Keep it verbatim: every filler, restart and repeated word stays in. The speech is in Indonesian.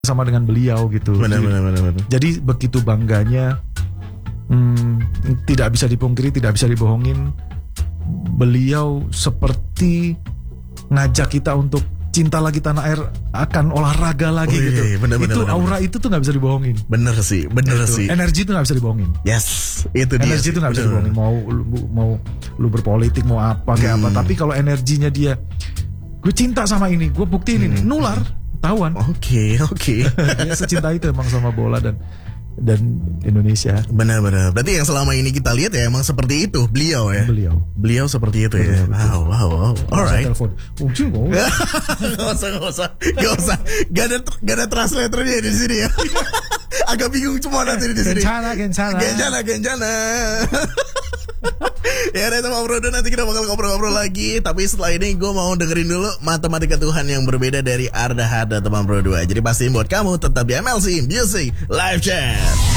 sama dengan beliau gitu. Benar, benar, benar, benar. Jadi begitu bangganya, hmm, tidak bisa dipungkiri, tidak bisa dibohongin. Beliau seperti ngajak kita untuk cinta lagi tanah air, akan olahraga lagi oh, gitu. Iya, bener, bener, itu bener, aura bener. itu tuh nggak bisa dibohongin. Bener sih, bener gitu. sih. Energi itu nggak bisa dibohongin. Yes, itu dia. Energi itu nggak bisa dibohongin. Mau lu, mau lu berpolitik mau apa kayak hmm. apa. Tapi kalau energinya dia, gue cinta sama ini, gue buktiin hmm. ini, nular, tawan. Oke, okay, oke. Okay. Dia secinta itu emang sama bola dan dan Indonesia. Benar-benar. Berarti yang selama ini kita lihat ya emang seperti itu beliau ya. Beliau. Beliau seperti itu beliau, ya. Wow, wow, wow. Alright. Telepon. Oh, cuma. Gak usah, gak usah, gak usah. Gak ada, gak ada translatornya di sini ya. Agak bingung semua nanti di sini. Gencana, gencana. Gencana, gencana. Ya udah teman bro, nanti kita bakal ngobrol-ngobrol lagi. Tapi setelah ini gue mau dengerin dulu Matematika Tuhan yang berbeda dari Arda Hada teman bro dua. Jadi pastiin buat kamu tetap di M L C Music Live Chat.